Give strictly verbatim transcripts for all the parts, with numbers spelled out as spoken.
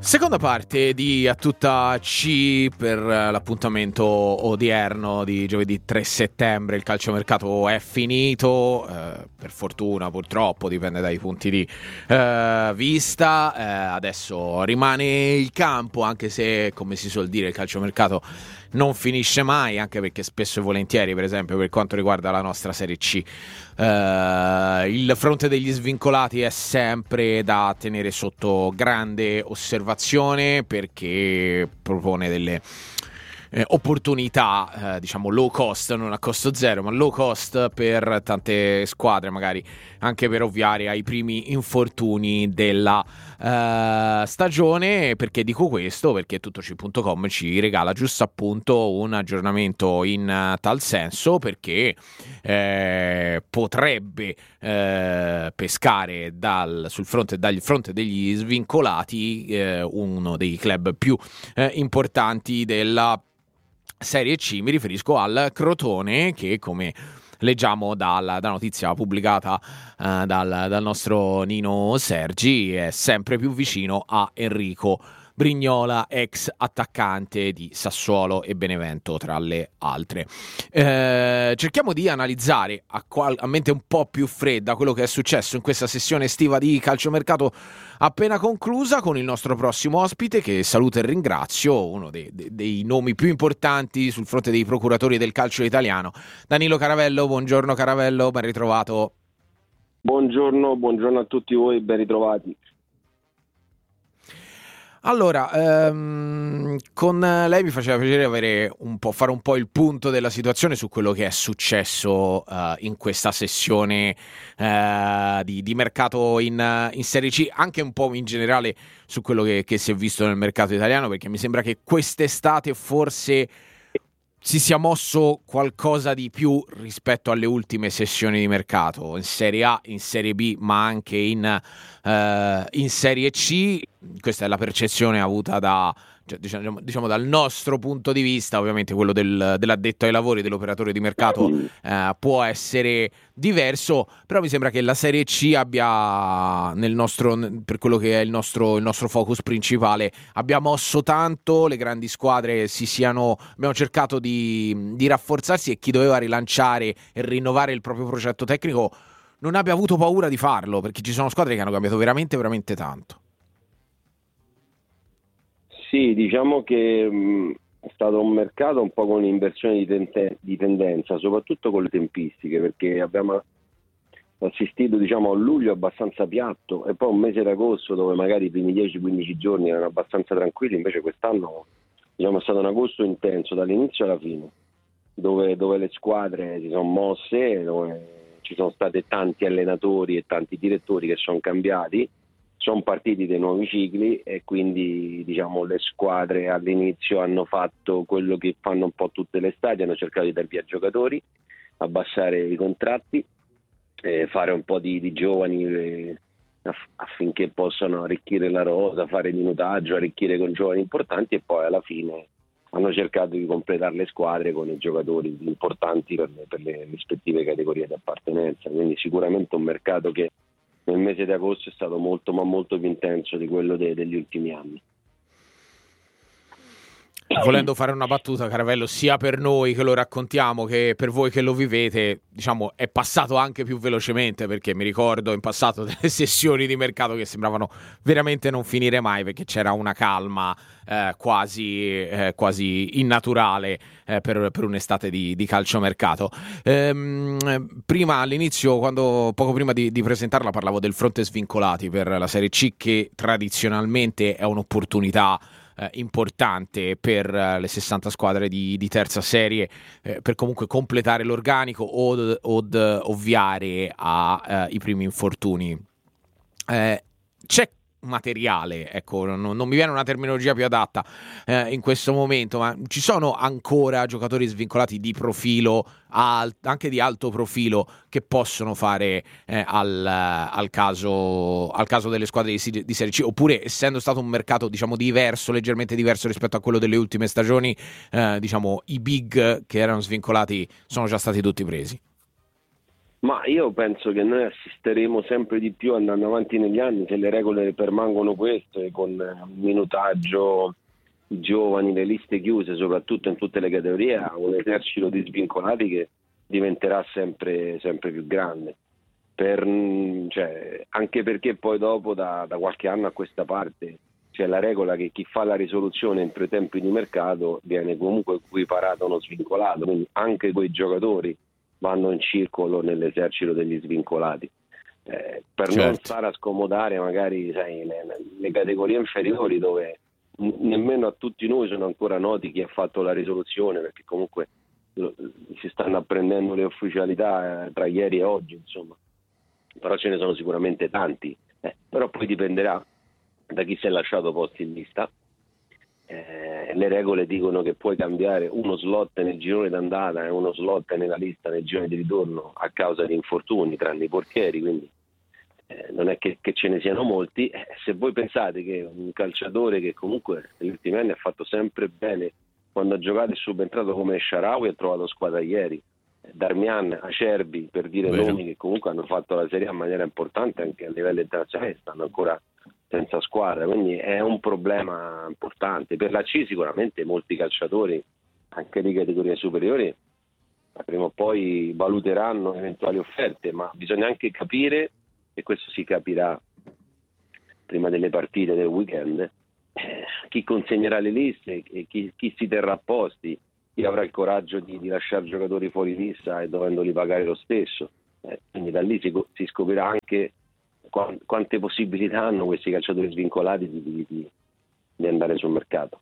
Seconda parte di A Tutta C per l'appuntamento odierno di giovedì tre settembre. Il calciomercato è finito, eh, per fortuna, purtroppo, dipende dai punti di eh, vista. Eh, adesso rimane il campo, anche se, come si suol dire, il calciomercato non finisce mai, anche perché spesso e volentieri, per esempio per quanto riguarda la nostra Serie C, eh, il fronte degli svincolati è sempre da tenere sotto grande osservazione, perché propone delle eh, opportunità, eh, diciamo low cost, non a costo zero, ma low cost per tante squadre, magari anche per ovviare ai primi infortuni della uh, stagione. Perché dico questo? Perché tuttoci punto com ci regala giusto appunto un aggiornamento in uh, tal senso, perché eh, potrebbe eh, pescare dal, sul fronte, dal fronte degli svincolati eh, uno dei club più eh, importanti della Serie C. Mi riferisco al Crotone, che, come leggiamo dalla, dalla notizia pubblicata uh, dal, dal nostro Nino Sergi, è sempre più vicino a Enrico Brignola, ex attaccante di Sassuolo e Benevento, tra le altre. Eh, cerchiamo di analizzare a, qual- a mente un po' più fredda quello che è successo in questa sessione estiva di calciomercato appena conclusa, con il nostro prossimo ospite, che saluto e ringrazio, uno dei, dei, dei nomi più importanti sul fronte dei procuratori del calcio italiano, Danilo Caravello. Buongiorno Caravello, ben ritrovato. Buongiorno, buongiorno a tutti voi, ben ritrovati. Allora, ehm, con lei mi faceva piacere avere un po', fare un po' il punto della situazione su quello che è successo uh, in questa sessione uh, di, di mercato in, in Serie C, anche un po' in generale su quello che, che si è visto nel mercato italiano, perché mi sembra che quest'estate forse si sia mosso qualcosa di più rispetto alle ultime sessioni di mercato, in Serie A, in Serie B, ma anche in, uh, in Serie C. Questa è la percezione avuta da, cioè, diciamo, diciamo dal nostro punto di vista. Ovviamente quello del, dell'addetto ai lavori, dell'operatore di mercato uh, può essere diverso, però mi sembra che la Serie C abbia, nel nostro, per quello che è il nostro, il nostro focus principale, abbia mosso tanto, le grandi squadre si siano, abbiamo cercato di, di rafforzarsi, e chi doveva rilanciare e rinnovare il proprio progetto tecnico non abbia avuto paura di farlo, perché ci sono squadre che hanno cambiato veramente veramente tanto. Sì, diciamo che mh, è stato un mercato un po' con un'inversione di, tente- di tendenza, soprattutto con le tempistiche, perché abbiamo assistito, diciamo, a un luglio abbastanza piatto e poi un mese d'agosto dove magari i primi dieci quindici giorni erano abbastanza tranquilli. Invece quest'anno, diciamo, è stato un agosto intenso dall'inizio alla fine, dove, dove le squadre si sono mosse, dove ci sono stati tanti allenatori e tanti direttori che sono cambiati. Sono partiti dei nuovi cicli e quindi, diciamo, le squadre all'inizio hanno fatto quello che fanno un po' tutte le estati, hanno cercato di dar via giocatori, abbassare i contratti, eh, fare un po' di, di giovani eh, aff- affinché possano arricchire la rosa, fare minutaggio, arricchire con giovani importanti, e poi alla fine hanno cercato di completare le squadre con i giocatori importanti per le, per le rispettive categorie di appartenenza. Quindi sicuramente un mercato che nel mese di agosto è stato molto ma molto più intenso di quello de- degli ultimi anni. Volendo fare una battuta, Caravello, sia per noi che lo raccontiamo che per voi che lo vivete, diciamo, è passato anche più velocemente, perché mi ricordo in passato delle sessioni di mercato che sembravano veramente non finire mai, perché c'era una calma eh, quasi, eh, quasi innaturale eh, per, per un'estate di, di calciomercato. Ehm, prima, all'inizio, quando poco prima di, di presentarla, parlavo del fronte svincolati per la Serie C, che tradizionalmente è un'opportunità Eh, importante per eh, le sessanta squadre di, di terza serie, eh, per comunque completare l'organico o od, ovviare ai eh, primi infortuni. Eh, c'è materiale, ecco, non, non mi viene una terminologia più adatta eh, in questo momento, ma ci sono ancora giocatori svincolati di profilo, al, anche di alto profilo, che possono fare eh, al, al, caso, al caso delle squadre di, di Serie C, oppure, essendo stato un mercato, diciamo, diverso, leggermente diverso rispetto a quello delle ultime stagioni, eh, diciamo, i big che erano svincolati sono già stati tutti presi? Ma io penso che noi assisteremo sempre di più andando avanti negli anni, se le regole permangono queste, con il minutaggio, i giovani, le liste chiuse, soprattutto in tutte le categorie, a un esercito di svincolati che diventerà sempre, sempre più grande. Per, cioè, anche perché poi dopo, da, da qualche anno a questa parte, c'è la regola che chi fa la risoluzione entro i tempi di mercato viene comunque equiparato a uno svincolato, quindi anche quei giocatori vanno in circolo nell'esercito degli svincolati, eh, per Certo. non stare a scomodare magari sai, le, le categorie inferiori dove n- nemmeno a tutti noi sono ancora noti chi ha fatto la risoluzione, perché comunque lo- si stanno apprendendo le ufficialità eh, tra ieri e oggi, insomma, però ce ne sono sicuramente tanti, eh, però poi dipenderà da chi si è lasciato posti in lista. Eh, le regole dicono che puoi cambiare uno slot nel girone d'andata e uno slot nella lista nel girone di ritorno a causa di infortuni, tranne i portieri, quindi eh, non è che, che ce ne siano molti. Eh, se voi pensate che un calciatore che comunque negli ultimi anni ha fatto sempre bene, quando ha giocato e subentrato come Shaarawy, ha trovato squadra ieri, Darmian, Acerbi, per dire Vero. nomi che comunque hanno fatto la Serie A in maniera importante anche a livello internazionale, stanno ancora senza squadra, quindi è un problema importante. Per la C sicuramente molti calciatori, anche di categorie superiori, prima o poi valuteranno eventuali offerte, ma bisogna anche capire, e questo si capirà prima delle partite del weekend, eh, chi consegnerà le liste e chi, chi si terrà a posti, chi avrà il coraggio di, di lasciare giocatori fuori lista e dovendoli pagare lo stesso. Eh, quindi da lì si, si scoprirà anche quante possibilità hanno questi calciatori svincolati di, di, di andare sul mercato.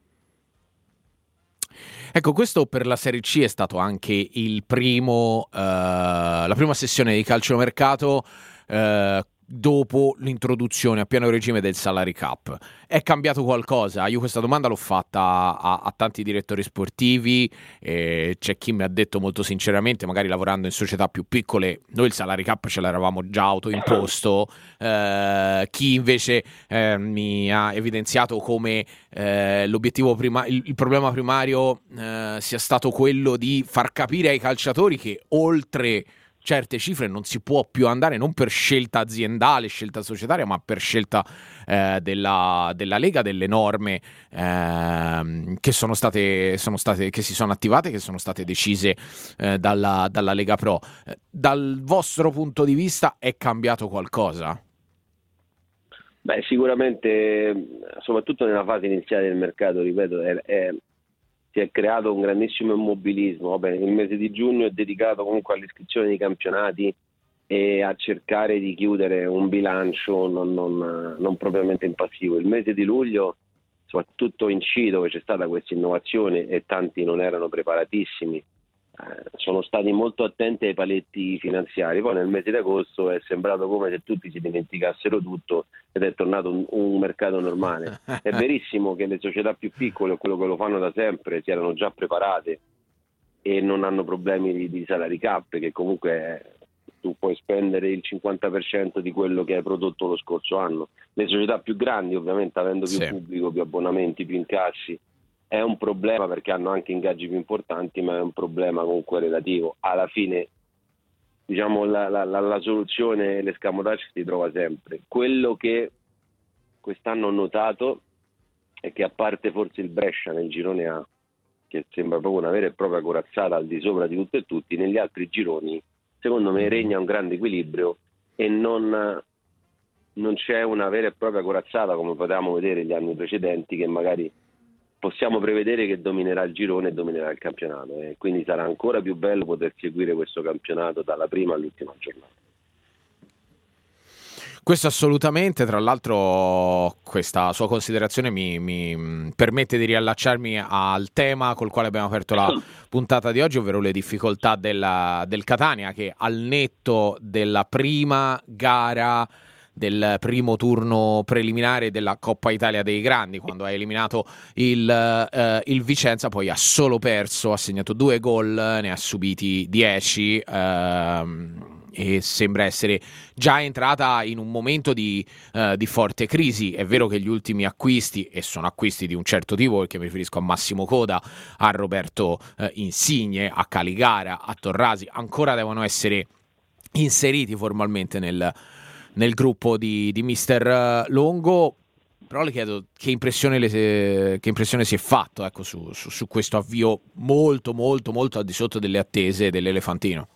Ecco, questo per la Serie C è stato anche il primo, eh, la prima sessione di calciomercato eh, dopo l'introduzione a pieno regime del Salary Cap. È cambiato qualcosa? Io questa domanda l'ho fatta a, a tanti direttori sportivi, e c'è chi mi ha detto molto sinceramente, magari lavorando in società più piccole, noi il Salary Cap ce l'eravamo già autoimposto, eh, chi invece eh, mi ha evidenziato come eh, l'obiettivo prima, il, il problema primario eh, sia stato quello di far capire ai calciatori che oltre certe cifre non si può più andare, non per scelta aziendale, scelta societaria, ma per scelta eh, della, della Lega, delle norme eh, che sono state, sono state, che si sono attivate, che sono state decise eh, dalla, dalla Lega Pro. Dal vostro punto di vista è cambiato qualcosa? Beh, sicuramente, soprattutto nella fase iniziale del mercato, ripeto, è, è, si è creato un grandissimo immobilismo. Vabbè, il mese di giugno è dedicato comunque all'iscrizione dei campionati e a cercare di chiudere un bilancio non, non, non propriamente in passivo. Il mese di luglio, soprattutto in C, dove c'è stata questa innovazione e tanti non erano preparatissimi, eh, sono stati molto attenti ai paletti finanziari. Poi nel mese di agosto è sembrato come se tutti si dimenticassero tutto ed è tornato un, un mercato normale. È verissimo che le società più piccole o quello che lo fanno da sempre si erano già preparate e non hanno problemi di, di salary cap, che comunque eh, tu puoi spendere il cinquanta per cento di quello che hai prodotto lo scorso anno. Le società più grandi, ovviamente, avendo più Sì. pubblico, più abbonamenti, più incassi, è un problema perché hanno anche ingaggi più importanti, ma è un problema comunque relativo. Alla fine, diciamo, la, la, la, la soluzione, l'escamotage si trova sempre. Quello che quest'anno ho notato è che, a parte forse il Brescia nel girone A, che sembra proprio una vera e propria corazzata al di sopra di tutto e tutti, negli altri gironi secondo me regna un grande equilibrio e non, non c'è una vera e propria corazzata come potevamo vedere gli anni precedenti, che magari possiamo prevedere che dominerà il girone e dominerà il campionato, e quindi sarà ancora più bello poter seguire questo campionato dalla prima all'ultima giornata. Questo assolutamente. Tra l'altro questa sua considerazione mi, mi permette di riallacciarmi al tema col quale abbiamo aperto la puntata di oggi, ovvero le difficoltà della, del Catania, che al netto della prima gara del primo turno preliminare della Coppa Italia dei Grandi, quando ha eliminato il, eh, il Vicenza, poi ha solo perso, ha segnato due gol, ne ha subiti dieci, ehm, e sembra essere già entrata in un momento di, eh, di forte crisi. È vero che gli ultimi acquisti, e sono acquisti di un certo tipo, perché mi riferisco a Massimo Coda, a Roberto eh, Insigne, a Caligara, a Torrasi, ancora devono essere inseriti formalmente nel, nel gruppo di, di mister Longo. Però le chiedo che impressione, le, che impressione si è fatto, ecco, su, su, su questo avvio molto molto molto al di sotto delle attese dell'Elefantino.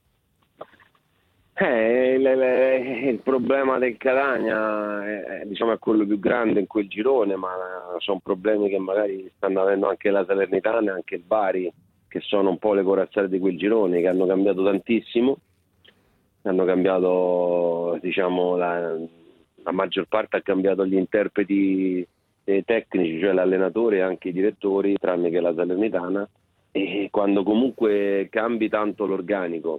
Eh, le, le, il problema del Catania è, diciamo, è quello più grande in quel girone, ma sono problemi che magari stanno avendo anche la Salernitana e anche il Bari, che sono un po' le corazzate di quel girone, che hanno cambiato tantissimo, hanno cambiato, diciamo, la, la maggior parte ha cambiato gli interpreti eh, tecnici, cioè l'allenatore e anche i direttori, tranne che la Salernitana, e quando comunque cambi tanto l'organico,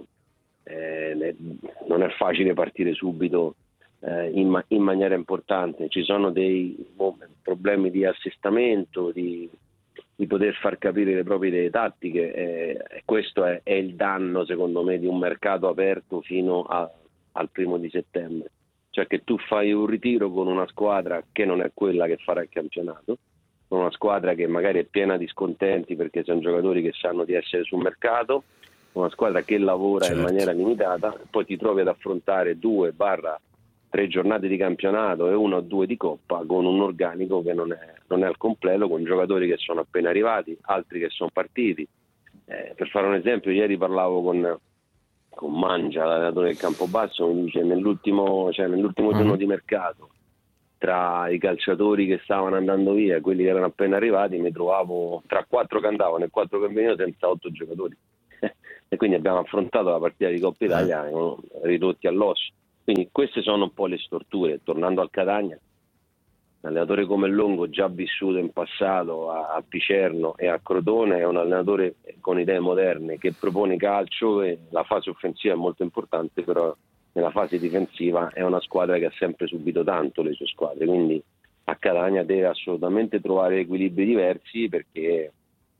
Eh, non è facile partire subito eh, in, ma- in maniera importante, ci sono dei boh, problemi di assestamento, di, di poter far capire le proprie idee tattiche, eh, e questo è, è il danno secondo me di un mercato aperto fino a, al primo di settembre, cioè che tu fai un ritiro con una squadra che non è quella che farà il campionato, con una squadra che magari è piena di scontenti perché sono giocatori che sanno di essere sul mercato, una squadra che lavora certo. in maniera limitata, poi ti trovi ad affrontare due barra tre giornate di campionato e una o due di Coppa con un organico che non è, non è al completo, con giocatori che sono appena arrivati, altri che sono partiti. Eh, per fare un esempio, ieri parlavo con, con Mangia, l'allenatore del Campobasso, mi dice nell'ultimo, cioè, nell'ultimo giorno di mercato, tra i calciatori che stavano andando via e quelli che erano appena arrivati, mi trovavo tra quattro che andavano e quattro che venivano senza otto giocatori. E quindi abbiamo affrontato la partita di Coppa Italia eh. ridotti all'osso. Quindi queste sono un po' le storture. Tornando al Catania, un allenatore come Longo, già vissuto in passato a, a Picerno e a Crotone, è un allenatore con idee moderne che propone calcio, e la fase offensiva è molto importante, però nella fase difensiva è una squadra che ha sempre subito tanto le sue squadre, quindi a Catania deve assolutamente trovare equilibri diversi, perché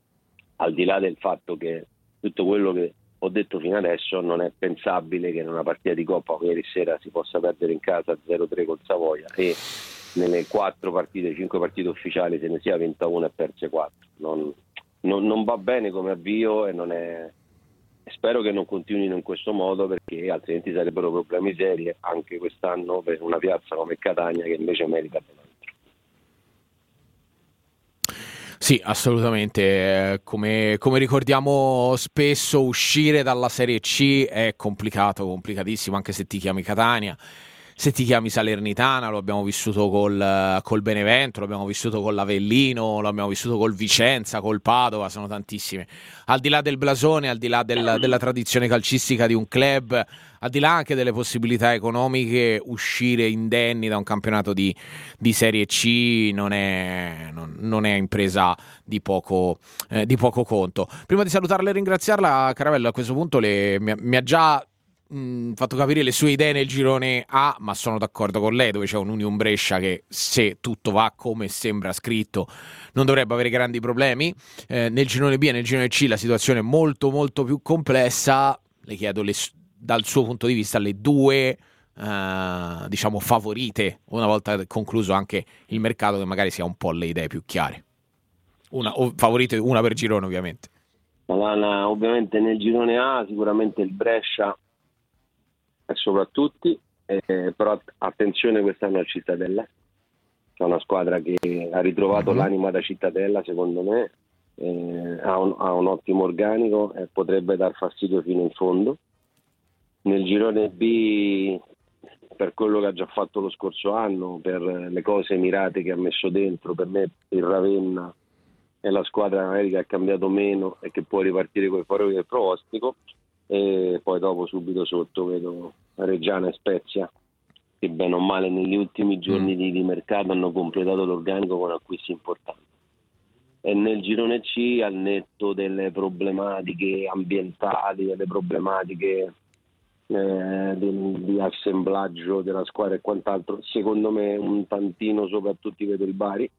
al di là del fatto che tutto quello che ho detto fino adesso, non è pensabile che in una partita di Coppa ieri sera si possa perdere in casa zero tre col Savoia e nelle quattro partite, cinque partite ufficiali se ne sia vinta una e perse quattro. Non, non, non va bene come avvio e non è, spero che non continuino in questo modo, perché altrimenti sarebbero problemi seri anche quest'anno per una piazza come Catania, che invece merita ben altro. Sì, assolutamente. Come, come ricordiamo spesso, uscire dalla Serie C è complicato, complicatissimo, anche se ti chiami Catania, se ti chiami Salernitana. Lo abbiamo vissuto col, col Benevento, lo abbiamo vissuto con l'Avellino, lo abbiamo vissuto col Vicenza, col Padova, sono tantissime. Al di là del blasone, al di là del, della tradizione calcistica di un club, al di là anche delle possibilità economiche, uscire indenni da un campionato di, di Serie C non è, non, non è impresa di poco, eh, di poco conto. Prima di salutarla e ringraziarla, Caravello, a questo punto le, mi, mi ha già mh, fatto capire le sue idee nel girone A, ma sono d'accordo con lei, dove c'è un Union Brescia che, se tutto va come sembra scritto, non dovrebbe avere grandi problemi. Eh, nel girone B e nel girone C la situazione è molto molto più complessa. Le chiedo le dal suo punto di vista le due uh, diciamo favorite, una volta concluso anche il mercato, che magari sia un po' le idee più chiare. Una o favorite, una per girone ovviamente. Allora, ovviamente nel girone A sicuramente il Brescia è soprattutto, eh, però attenzione quest'anno al Cittadella, che è una squadra che ha ritrovato mm-hmm. l'anima da Cittadella, secondo me, eh, ha, un, ha un ottimo organico e potrebbe dar fastidio fino in fondo. Nel girone B, per quello che ha già fatto lo scorso anno, per le cose mirate che ha messo dentro, per me il Ravenna è la squadra magari che ha cambiato meno e che può ripartire con i favori del pronostico. E poi dopo subito sotto vedo Reggiana e Spezia, che bene o male negli ultimi giorni mm. di, di mercato hanno completato l'organico con acquisti importanti. E nel girone C, al netto delle problematiche ambientali, delle problematiche Eh, di, di assemblaggio della squadra e quant'altro, secondo me un tantino soprattutto vedo il Bari,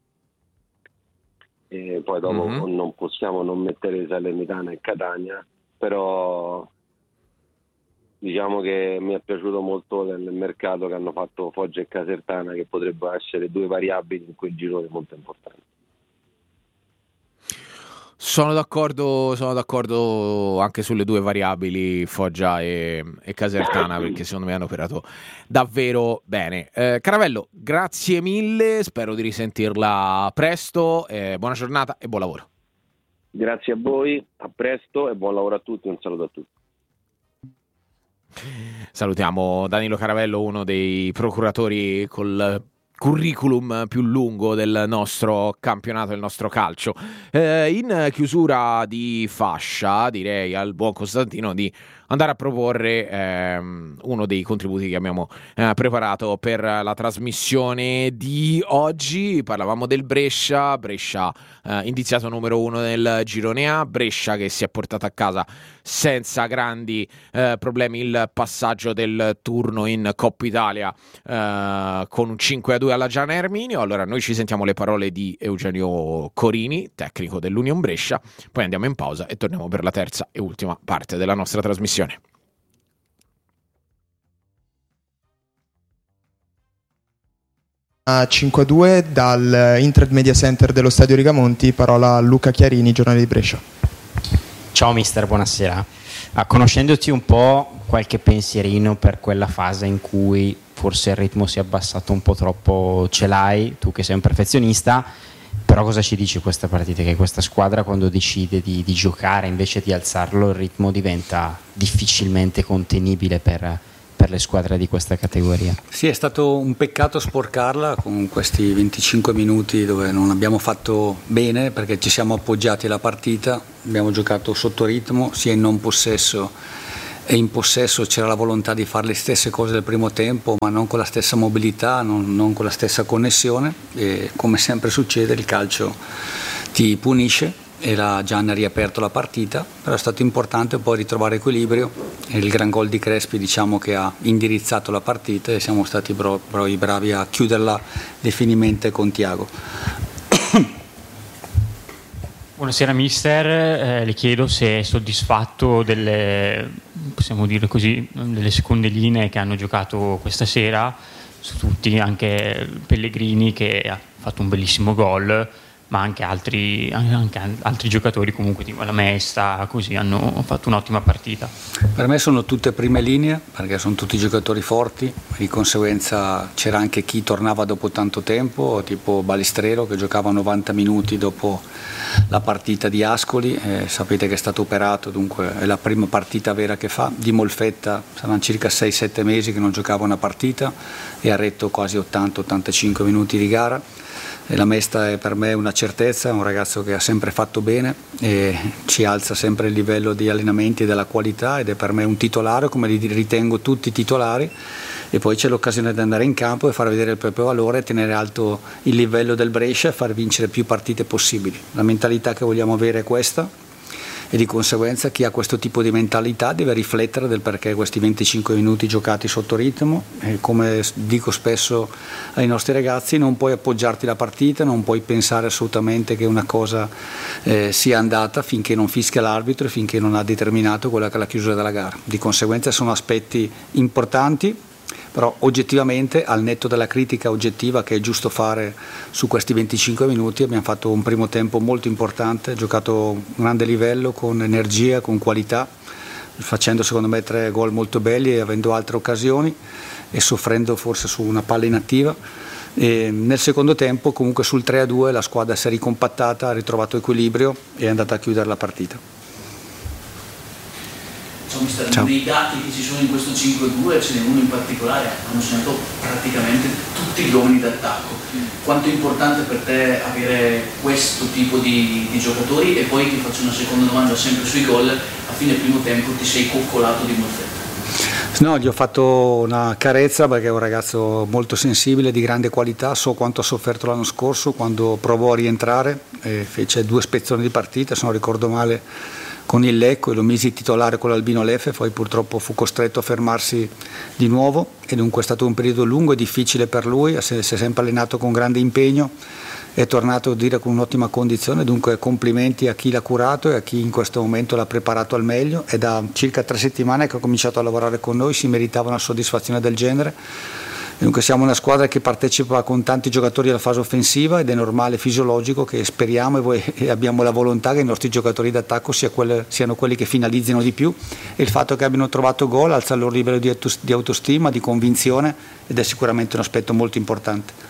e poi dopo mm-hmm. non possiamo non mettere Salernitana e Catania, però diciamo che mi è piaciuto molto il mercato che hanno fatto Foggia e Casertana, che potrebbero essere due variabili in quel girone molto importanti. Sono d'accordo, sono d'accordo anche sulle due variabili, Foggia e, e Casertana, perché secondo me hanno operato davvero bene. Eh, Caravello, grazie mille, spero di risentirla presto, eh, buona giornata e buon lavoro. Grazie a voi, a presto e buon lavoro a tutti, un saluto a tutti. Salutiamo Danilo Caravello, uno dei procuratori col curriculum più lungo del nostro campionato, del nostro calcio. Eh, in chiusura di fascia direi al buon Costantino di andare a proporre ehm, uno dei contributi che abbiamo eh, preparato per la trasmissione di oggi. Parlavamo del Brescia, Brescia eh, indiziato numero uno nel girone A, Brescia che si è portata a casa senza grandi eh, problemi il passaggio del turno in Coppa Italia eh, con un cinque a due alla Giana Erminio. Allora noi ci sentiamo le parole di Eugenio Corini, tecnico dell'Union Brescia, poi andiamo in pausa e torniamo per la terza e ultima parte della nostra trasmissione. cinque a due dal Intrad Media Center dello Stadio Rigamonti, parola a Luca Chiarini, giornale di Brescia. Ciao mister, buonasera. Ah, conoscendoti un po', qualche pensierino per quella fase in cui forse il ritmo si è abbassato un po' troppo, ce l'hai, tu che sei un perfezionista, però cosa ci dici questa partita? Che questa squadra quando decide di, di giocare invece di alzarlo il ritmo diventa difficilmente contenibile per, per le squadre di questa categoria. Sì, è stato un peccato sporcarla con questi venticinque minuti dove non abbiamo fatto bene perché ci siamo appoggiati alla partita, abbiamo giocato sotto ritmo sia in non possesso e in possesso, c'era la volontà di fare le stesse cose del primo tempo ma non con la stessa mobilità, non, non con la stessa connessione e come sempre succede il calcio ti punisce e la Gianna ha riaperto la partita, però è stato importante poi ritrovare equilibrio e il gran gol di Crespi diciamo che ha indirizzato la partita e siamo stati bro- bro- bravi a chiuderla definitivamente con Tiago. Buonasera mister, eh, le chiedo se è soddisfatto delle, possiamo dire così, delle seconde linee che hanno giocato questa sera, su tutti, anche Pellegrini che ha fatto un bellissimo gol, ma anche altri, anche altri giocatori comunque tipo la Mesta, così hanno fatto un'ottima partita. Per me sono tutte prime linee perché sono tutti giocatori forti, di conseguenza c'era anche chi tornava dopo tanto tempo, tipo Balistrero che giocava novanta minuti dopo la partita di Ascoli, eh, sapete che è stato operato, dunque è la prima partita vera che fa. Di Molfetta saranno circa sei sette mesi che non giocava una partita e ha retto quasi ottanta ottantacinque minuti di gara. E la Mesta è per me una certezza, è un ragazzo che ha sempre fatto bene e ci alza sempre il livello di allenamenti e della qualità ed è per me un titolare come li ritengo tutti titolari e poi c'è l'occasione di andare in campo e far vedere il proprio valore, tenere alto il livello del Brescia e far vincere più partite possibili. La mentalità che vogliamo avere è questa e di conseguenza chi ha questo tipo di mentalità deve riflettere del perché questi venticinque minuti giocati sotto ritmo e come dico spesso ai nostri ragazzi non puoi appoggiarti la partita, non puoi pensare assolutamente che una cosa eh, sia andata finché non fischia l'arbitro e finché non ha determinato quella che è la chiusura della gara. Di conseguenza sono aspetti importanti, però oggettivamente al netto della critica oggettiva che è giusto fare su questi venticinque minuti abbiamo fatto un primo tempo molto importante, giocato a un grande livello con energia, con qualità, facendo secondo me tre gol molto belli e avendo altre occasioni e soffrendo forse su una palla inattiva. E nel secondo tempo comunque sul tre a due la squadra si è ricompattata, ha ritrovato equilibrio e è andata a chiudere la partita. Ciao mister, Ciao. Nei dati che ci sono in questo cinque a due ce n'è uno in particolare, hanno segnato praticamente tutti gli uomini d'attacco. Quanto è importante per te avere questo tipo di, di giocatori? E poi ti faccio una seconda domanda sempre sui gol, a fine primo tempo ti sei coccolato di Molfetta. No, gli ho fatto una carezza perché è un ragazzo molto sensibile, di grande qualità, so quanto ha sofferto l'anno scorso quando provò a rientrare, e fece due spezzoni di partita, se non ricordo male con il Lecco e lo misi titolare con l'Albino Leffe, poi purtroppo fu costretto a fermarsi di nuovo e dunque è stato un periodo lungo e difficile per lui, si è sempre allenato con grande impegno, è tornato a dire con un'ottima condizione, dunque complimenti a chi l'ha curato e a chi in questo momento l'ha preparato al meglio. È da circa tre settimane che ha cominciato a lavorare con noi, si meritava una soddisfazione del genere Dunque siamo una squadra che partecipa con tanti giocatori alla fase offensiva ed è normale, fisiologico che speriamo e, voi, e abbiamo la volontà che i nostri giocatori d'attacco sia quelle, siano quelli che finalizzino di più, e il fatto che abbiano trovato gol alza il loro livello di, di autostima, di convinzione, ed è sicuramente un aspetto molto importante.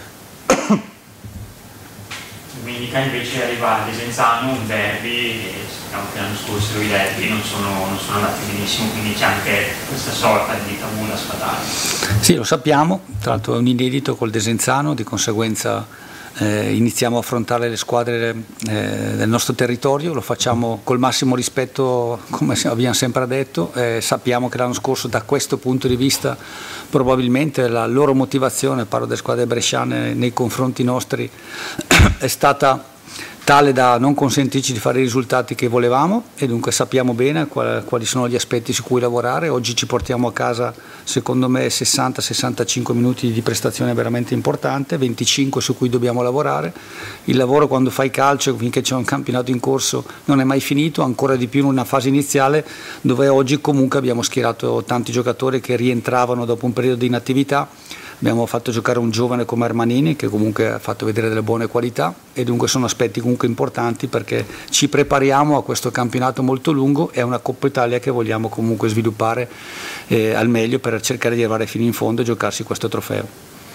Domenica invece arriva a Desenzano un derby, e sappiamo che l'anno scorso i derby non sono, non sono andati benissimo, quindi c'è anche questa sorta di tabù da sfatare. Sì, lo sappiamo, tra l'altro è un inedito col Desenzano, di conseguenza eh, iniziamo a affrontare le squadre eh, del nostro territorio, lo facciamo col massimo rispetto, come abbiamo sempre detto, eh, sappiamo che l'anno scorso da questo punto di vista probabilmente la loro motivazione, parlo delle squadre bresciane, nei confronti nostri è stata tale da non consentirci di fare i risultati che volevamo, e dunque sappiamo bene quali, quali sono gli aspetti su cui lavorare. Oggi ci portiamo a casa secondo me sessanta sessantacinque minuti di prestazione veramente importante, venticinque su cui dobbiamo lavorare. Il lavoro quando fai calcio, finché c'è un campionato in corso, non è mai finito, ancora di più in una fase iniziale dove oggi comunque abbiamo schierato tanti giocatori che rientravano dopo un periodo di inattività. Abbiamo fatto giocare un giovane come Armanini che comunque ha fatto vedere delle buone qualità, e dunque sono aspetti comunque importanti perché ci prepariamo a questo campionato molto lungo e a una Coppa Italia che vogliamo comunque sviluppare eh, al meglio per cercare di arrivare fino in fondo e giocarsi questo trofeo.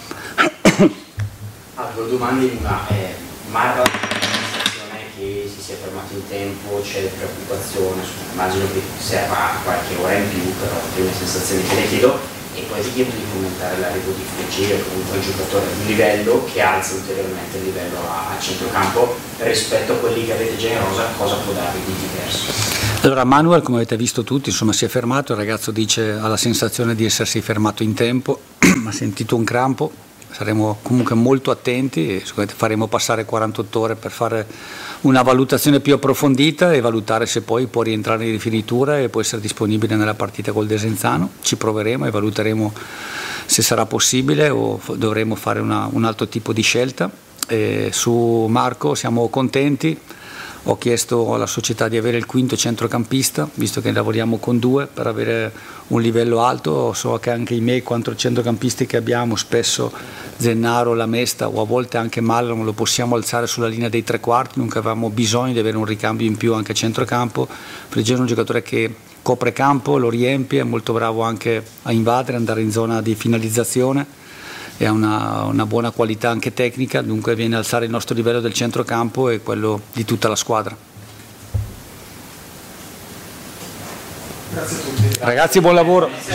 Ah, due domande in una. Eh, Marco, la sensazione che si sia fermato in tempo, c'è preoccupazione, immagino che serva qualche ora in più, però prime sensazioni che le chiedo. E poi ti chiedo di commentare l'arrivo di Fugge, comunque un giocatore di livello che alza ulteriormente il livello a, a centrocampo rispetto a quelli che avete già in rosa, cosa può darvi di diverso? Allora Manuel, come avete visto tutti, insomma si è fermato, il ragazzo dice ha la sensazione di essersi fermato in tempo, ha sentito un crampo, saremo comunque molto attenti e faremo passare quarantotto ore per fare una valutazione più approfondita e valutare se poi può rientrare in rifinitura e può essere disponibile nella partita col Desenzano. Ci proveremo e valuteremo se sarà possibile o dovremo fare una, un altro tipo di scelta. E su Marco siamo contenti. Ho chiesto alla società di avere il quinto centrocampista, visto che lavoriamo con due, per avere un livello alto. So che anche i miei quattro centrocampisti che abbiamo, spesso Zennaro, Lamesta o a volte anche Mallam, lo possiamo alzare sulla linea dei tre quarti, dunque avevamo bisogno di avere un ricambio in più anche a centrocampo. Frigerio è un giocatore che copre campo, lo riempie, è molto bravo anche a invadere, andare in zona di finalizzazione, e ha una, una buona qualità anche tecnica, dunque viene a alzare il nostro livello del centrocampo e quello di tutta la squadra. Grazie a tutti. Ragazzi, buon lavoro.